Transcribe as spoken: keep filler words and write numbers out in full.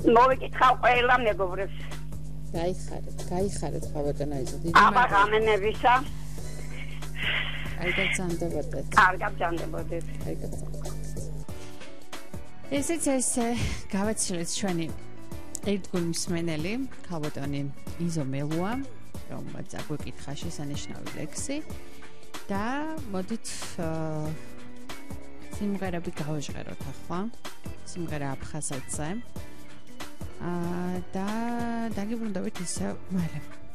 მოვიკითხავ ყველა მეგობრებს. გაიხარეთ, გაიხარეთ ხავატონა იზო. დიდი აბა გამენებისა. კარგად ძანდებოდეთ. კარგად ძანდებოდეთ. კარგად. ესეც ესე გავაცილეთ ჩვენი ერთგული მსმენელი, ხავატონი იზო მელუა, რომელიც აგვიკითხა შესანიშნავი ლექსი და მოდით სიმღერები გავაჟღეროთ ახლა. სიმღერა აფხაზეთზე. აა და დაგიბრუნდებით ისევ მალე.